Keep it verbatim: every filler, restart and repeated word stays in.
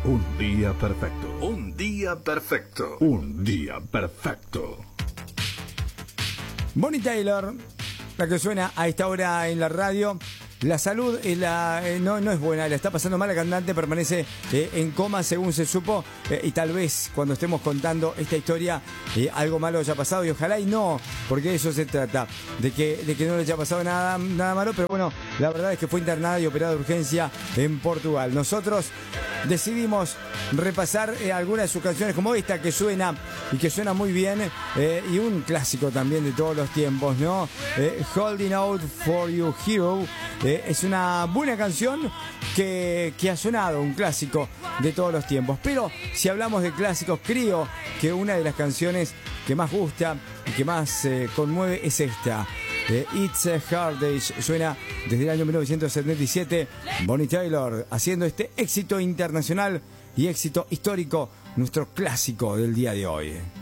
Un día perfecto. Un día perfecto. Un día perfecto. Bonnie Tyler, la que suena a esta hora en la radio. La salud es la, eh, no, no es buena, la está pasando mal la cantante, permanece eh, en coma según se supo, eh, y tal vez cuando estemos contando esta historia eh, algo malo haya pasado, y ojalá y no, porque de eso se trata, de que, de que no le haya pasado nada, nada malo, pero bueno, la verdad es que fue internada y operada de urgencia en Portugal. Nosotros decidimos repasar eh, algunas de sus canciones, como esta que suena y que suena muy bien, eh, y un clásico también de todos los tiempos, ¿no? Eh, Holding Out for You Hero. Eh, es una buena canción que, que ha sonado, un clásico de todos los tiempos. Pero si hablamos de clásicos, creo que una de las canciones que más gusta y que más eh, conmueve es esta. Eh, It's a Hard Day. Suena desde el año mil novecientos setenta y siete. Bonnie Tyler haciendo este éxito internacional y éxito histórico, nuestro clásico del día de hoy.